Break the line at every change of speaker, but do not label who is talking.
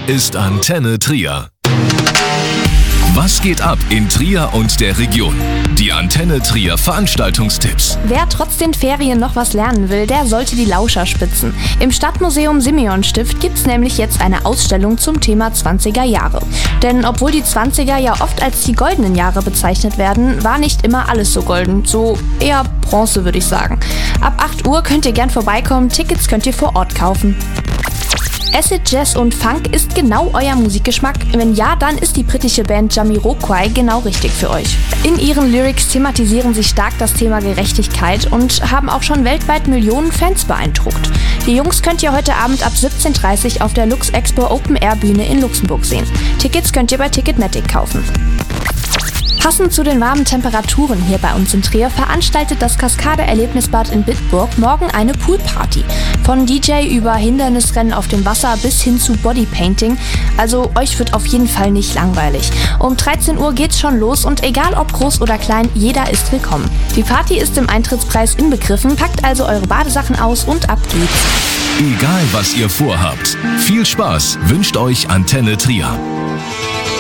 ist Antenne Trier. Was geht ab in Trier und der Region? Die Antenne Trier Veranstaltungstipps.
Wer trotz den Ferien noch was lernen will, der sollte die Lauscher spitzen. Im Stadtmuseum Simeonstift gibt's nämlich jetzt eine Ausstellung zum Thema 20er Jahre. Denn obwohl die 20er ja oft als die goldenen Jahre bezeichnet werden, war nicht immer alles so golden. So eher Bronze, würde ich sagen. Ab 8 Uhr könnt ihr gern vorbeikommen, Tickets könnt ihr vor Ort kaufen. Acid Jazz und Funk ist genau euer Musikgeschmack? Wenn ja, dann ist die britische Band Jamiroquai genau richtig für euch. In ihren Lyrics thematisieren sie stark das Thema Gerechtigkeit und haben auch schon weltweit Millionen Fans beeindruckt. Die Jungs könnt ihr heute Abend ab 17:30 Uhr auf der Lux Expo Open Air Bühne in Luxemburg sehen. Tickets könnt ihr bei Ticketmatic kaufen. Passend zu den warmen Temperaturen hier bei uns in Trier veranstaltet das Kaskade-Erlebnisbad in Bitburg morgen eine Poolparty. Von DJ über Hindernisrennen auf dem Wasser bis hin zu Bodypainting. Also euch wird auf jeden Fall nicht langweilig. Um 13 Uhr geht's schon los und egal ob groß oder klein, jeder ist willkommen. Die Party ist im Eintrittspreis inbegriffen, packt also eure Badesachen aus und ab geht's.
Egal was ihr vorhabt, viel Spaß wünscht euch Antenne Trier.